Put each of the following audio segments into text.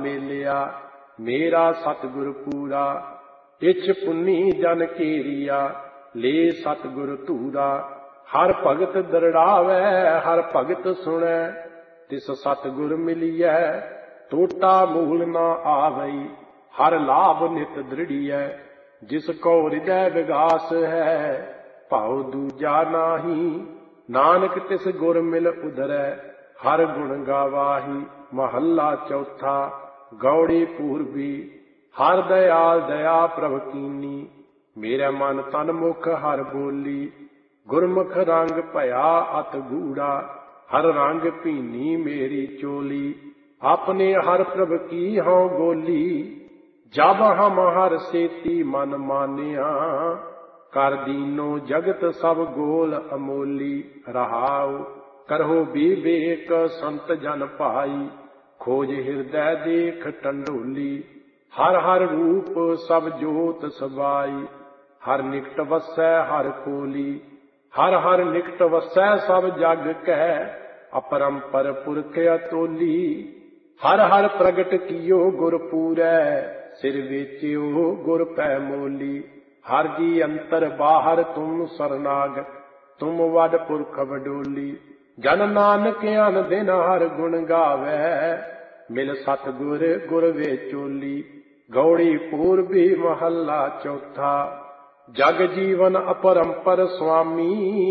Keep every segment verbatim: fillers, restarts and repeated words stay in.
मेलिया मेरा सतगुर पूरा। इछ पुन्नी जन केरिया ले सतगुर धूरा। हर भगत दरड़ावै हर भगत सुनै तिस सतगुर मिलियै टोटा मूल न आवई। हर लाभ नित दृढ़ियै जिस को हृदय विगास है भाव दूजा नाही। नानक तिस गुर मिल उधरै हर गुण गावाही। महला चौथा गौड़ी पूर्वी हर दयाल दया प्रभ कीनी। मेरे मन तन मुख हर बोली गुरमुख रंग भया अत गूढ़ा। हर रंग भीनी मेरी चोली अपने हर प्रभ की हों गोली। जब हम हर सेती मन मानिया कर दीनो जगत सब गोल अमोली। रहाओ करहो विवेक संत जन भाई खोज हृदय देख टंडोली। हर हर रूप सब जोत समाई हर निकट वसै हर कोली। हर हर निकट वसै सब जग कह अपरंपर पुरख अतोली। हर हर प्रगट कियो गुर पूरै सिर वेचियो गुर पै मोली। हर जी अंतर बाहर तुम सरनागत तुम वड पुरख वडोली। जन नानक अन दिन हर गुण गावै मिल सतगुर गुर वेचोली। गौड़ी पूर्वी महला चौथा जग जीवन अपरंपर स्वामी।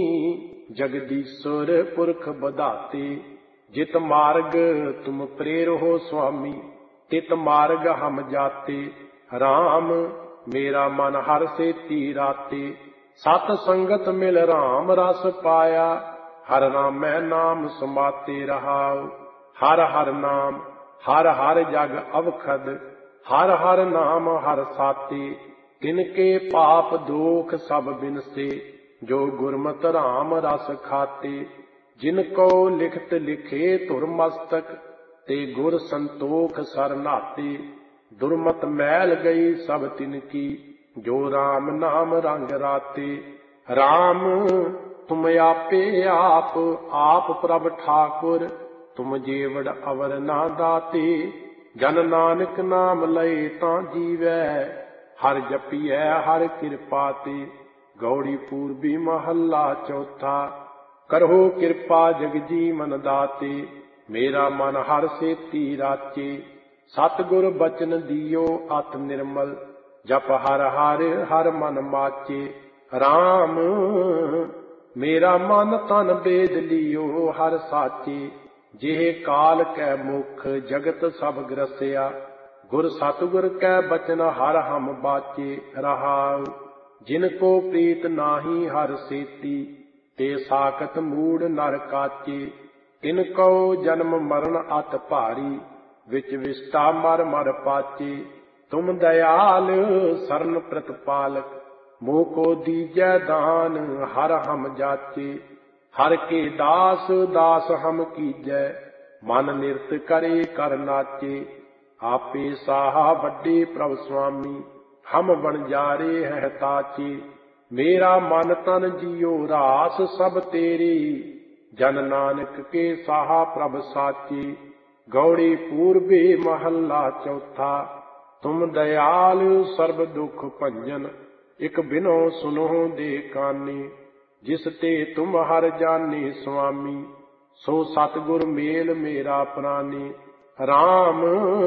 जगदीश्वर पुरख बधाते जित मार्ग तुम प्रेर हो स्वामी। तित मार्ग हम जाते राम मेरा मन हर से तीराते। सत संगत मिल राम रस पाया हर रामै नाम समाते। रहाओ हर हर नाम हर हर जग अवखद हर हर नाम हर साते। तिनके पाप दोख सब बिनसे जो गुरमत राम रस खाते। जिनको लिखत लिखे धुर मस्तक ते गुर संतोख सरनाते। दुर्मत मैल गई सब तिनकी जो राम नाम रंग राते। राम तुम आपे आप आप प्रभ ठाकुर तुम जेवड़ अवर ना दाते। जन नानक नाम लए तां जीवै हर जपियै हर कृपा ते। गौड़ी पूर्वी महला चौथा करहो कृपा जग जीवन दाते। मेरा मन हर सेती राचे सतगुर बचन दियो अत निर्मल। जप हर हर हर मन माचे। राम मेरा मन तन बेद लियो हर साचे। जेह काल कै मुख जगत सब ग्रसिया गुर सतगुर कै बचन हर हम बाचे। रहाउ जिनको प्रीत नाही हर सेती ते साकत मूड नर काचे। तिनको जन्म मरण अत भारी विच विष्टा मर मर पाचे। तुम दयाल सरन प्रतिपालक मोह को दीजै दान हर हम जाचे। हर के दास दास हम कीजै मन निरत करे कर नाचे। आपे साहा वड्डे प्रभ स्वामी हम बनजारे है ताचे। मेरा मन तन जियो रास सब तेरी जन नानक के साहा प्रभ साचे। गौड़ी पूर्वी महला चौथा तुम दयाल सर्ब दुख भंजन इक बिनो सुनो दे कानी। जिस ते तुम हर जाने स्वामी सो सतगुर मेल मेरा प्राणी। राम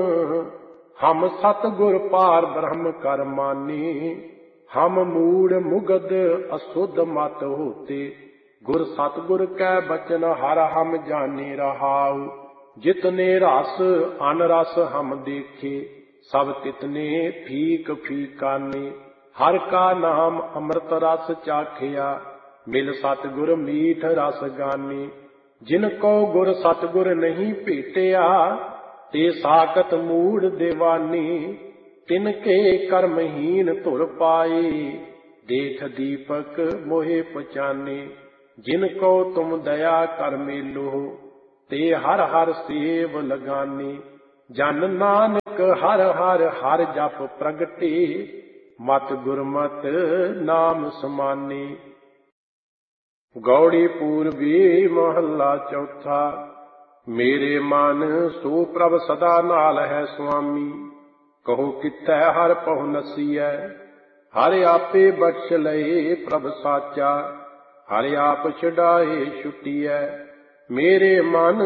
हम सतगुर पार ब्रह्म कर माने। हम मूड मुगद असुध मत होते गुर सतगुर कै बचन हर हम जाने। रहाउ जितने रस अनरस हम देखे सब तितने फीक फीकाने। हर का नाम अमृत रस चाखिया मिल सतगुर मीठ रस गाने। जिनको गुर सतगुर नहीं भेटिया ते साकत मूढ़ दीवाने। तिनके कर्महीन धुर पाए देख दीपक मोहे पहचाने। जिनको तुम दया कर मेलो ते हर हर सेव लगाने। जन नानक हर हर हर जप प्रगटे मत गुरमत नाम समाने। गौड़ी पूर्वी महला चौथा ਮੇਰੇ ਮਨ ਸੋ ਪ੍ਰਭ ਸਦਾ ਨਾਲ ਹੈ ਸੁਆਮੀ। ਕਹੋ ਕਿਥੈ ਹਰ ਪਹੁ ਨਸੀਐ, ਹਰਿ ਆਪੇ ਬਖਸ਼ ਲਏ ਪ੍ਰਭ ਸਾਚਾ। ਹਰਿ ਆਪ ਛਡਾਏ ਛੁਟੀਐ, ਮੇਰੇ ਮਨ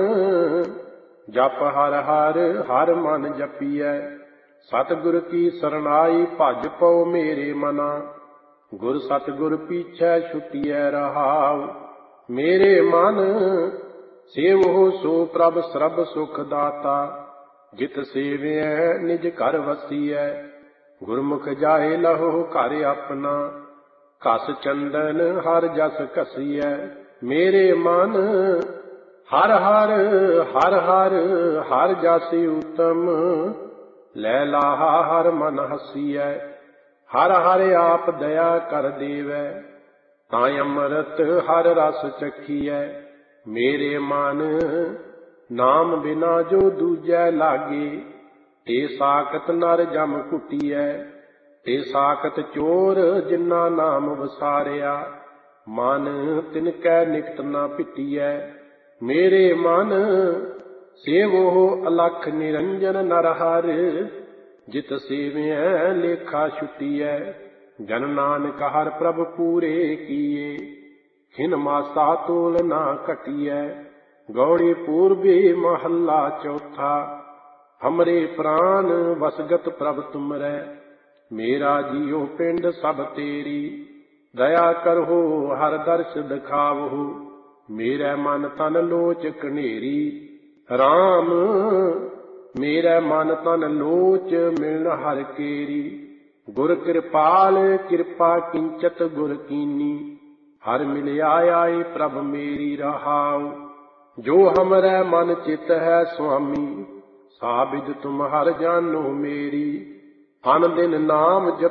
ਜਪ ਹਰ ਹਰ ਹਰ ਮਨ ਜਪੀਐ। ਸਤਿਗੁਰ ਕੀ ਸਰਣਾਈ ਭਜ ਪਉ ਮੇਰੇ ਮਨਾ, ਗੁਰ ਸਤਿਗੁਰ ਪੀਛੈ ਛੁਟੀਐ ਰਹਾਉ। ਮੇਰੇ ਮਨ ਸੇਵਹੁ ਸੋ ਪ੍ਰਭ ਸਰਬ ਸੁਖ ਦਾਤਾ, ਜਿਤ ਸੇਵਿਐ ਨਿਜ ਘਰ ਵਸੀਐ। ਗੁਰਮੁਖ ਜਾਏ ਲਹੋ ਘਰ ਆਪਣਾ, ਘਸ ਚੰਦਨ ਹਰ ਜਸ ਘਸੀਐ। ਮੇਰੇ ਮਨ ਹਰ ਹਰ ਹਰ ਹਰ ਹਰ ਜਸ ਉਤਮ, ਲੈ ਲਾਹਾ ਹਰ ਮਨ ਹਸੀਐ। ਹਰ ਹਰ ਆਪ ਦਇਆ ਕਰ ਦੇਵੈ, ਤਾਂ ਅੰਮ੍ਰਿਤ ਹਰ ਰਸ ਚਖੀਐ। ਮੇਰੇ ਮਨ ਨਾਮ ਬਿਨਾ ਜੋ ਦੂਜੈ ਲਾਗੇ, ਤੇ ਸਾਖਤ ਨਰ ਜਮ ਘੁਟੀਐ। ਤੇ ਸਾਖਤ ਚੋਰ ਜਿਨਾ ਨਾਮ ਵਸਾਰਿਆ, ਮਨ ਤਿਨ ਕੈ ਨਿਕਟ ਨਾ ਪਿਟੀਐ। ਮੇਰੇ ਮਨ ਸੇਵੋ ਅਲਖ ਨਿਰੰਜਨ ਨਰ ਹਰ, ਜਿਤ ਸੇਵਿਐ ਲੇਖਾ ਛੁਟੀਐ। ਜਨ ਨਾਨਕ ਹਰ ਪ੍ਰਭ ਪੂਰੇ ਕੀਏ, ਖਿਨ ਮਾਸਾ ਤੋਲ ਨਾ ਘਟੀਐ। ਗੌੜੀ ਪੂਰਬੀ ਮਹੱਲਾ ਚੌਥਾ। ਹਮਰੇ ਪ੍ਰਾਨ ਵਸਗਤ ਪ੍ਰਭ ਤੁਮਰੈ, ਮੇਰਾ ਜੀਉ ਪਿੰਡ ਸਭ ਤੇਰੀ। ਦਇਆ ਕਰਹੁ ਹਰ ਦਰਸ ਦਿਖਾਵਹੁ, ਮੇਰੇ ਮਨ ਤਨ ਲੋਚ ਕਨੇਰੀ। ਰਾਮ ਮੇਰੇ ਮਨ ਤਨ ਲੋਚ ਮਿਲਨ ਹਰ ਕੇਰੀ। ਗੁਰ ਕਿਰਪਾਲ ਕਿਰਪਾ ਕਿੰਚਤ ਗੁਰ ਕੀਨੀ, ਹਰ ਮਿਲਿਆ ਆਏ ਪ੍ਰਭ ਮੇਰੀ ਰਹਾਉ। ਜੋ ਹਮਰੈ ਮਨ ਚਿਤ ਹੈ ਸੁਆਮੀ, ਸਾਬਿਦ ਤੁਮ ਹਰ ਜਾਨੋ ਮੇਰੀ। ਅਨ ਦਿਨ ਨਾਮ ਜਪ